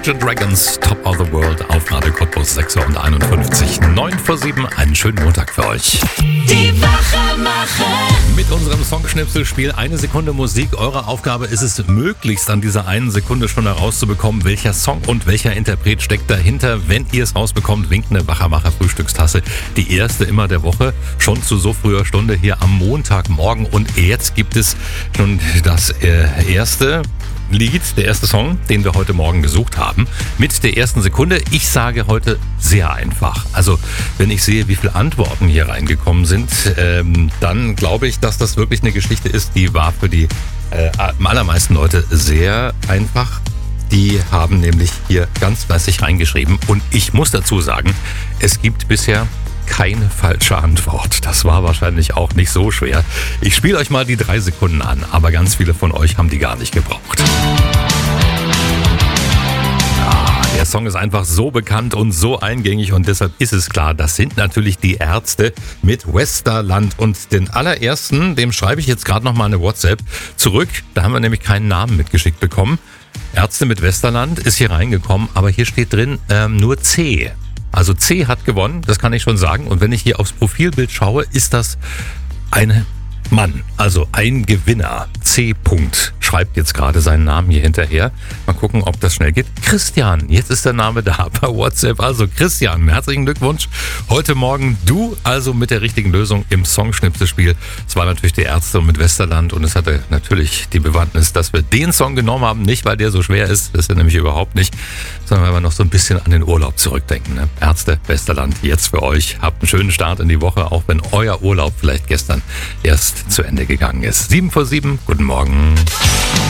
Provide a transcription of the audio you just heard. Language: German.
Dragons, Top of the World auf Radio Cottbus 6:51. 9:07, einen schönen Montag für euch. Die Wachemacher. Mit unserem Songschnipselspiel eine Sekunde Musik. Eure Aufgabe ist es, möglichst an dieser einen Sekunde schon herauszubekommen, welcher Song und welcher Interpret steckt dahinter. Wenn ihr es rausbekommt, winkt eine Wachemacher Frühstückstasse. Die erste immer der Woche, schon zu so früher Stunde hier am Montagmorgen. Und jetzt gibt es schon das erste Lied, der erste Song, den wir heute Morgen gesucht haben, mit der ersten Sekunde. Ich sage heute sehr einfach. Also, wenn ich sehe, wie viele Antworten hier reingekommen sind, dann glaube ich, dass das wirklich eine Geschichte ist, die war für die allermeisten Leute sehr einfach. Die haben nämlich hier ganz fleißig reingeschrieben. Und ich muss dazu sagen, es gibt bisher keine falsche Antwort. Das war wahrscheinlich auch nicht so schwer. Ich spiele euch mal die 3 Sekunden an, aber ganz viele von euch haben die gar nicht gebraucht. Der Song ist einfach so bekannt und so eingängig und deshalb ist es klar, das sind natürlich die Ärzte mit Westerland. Und den allerersten, dem schreibe ich jetzt gerade noch mal eine WhatsApp zurück. Da haben wir nämlich keinen Namen mitgeschickt bekommen. Ärzte mit Westerland ist hier reingekommen, aber hier steht drin nur C. Also C hat gewonnen, das kann ich schon sagen. Und wenn ich hier aufs Profilbild schaue, ist das ein Mann, also ein Gewinner. C. Schreibt jetzt gerade seinen Namen hier hinterher. Mal gucken, ob das schnell geht. Christian, jetzt ist der Name da bei WhatsApp. Also Christian, herzlichen Glückwunsch. Heute Morgen du also mit der richtigen Lösung im Songschnipselspiel. Es war natürlich die Ärzte mit Westerland und es hatte natürlich die Bewandtnis, dass wir den Song genommen haben. Nicht, weil der so schwer ist, das ist er nämlich überhaupt nicht, sondern weil wir noch so ein bisschen an den Urlaub zurückdenken. Ne? Ärzte, Westerland, jetzt für euch. Habt einen schönen Start in die Woche, auch wenn euer Urlaub vielleicht gestern erst zu Ende gegangen ist. 7:07, guten Morgen.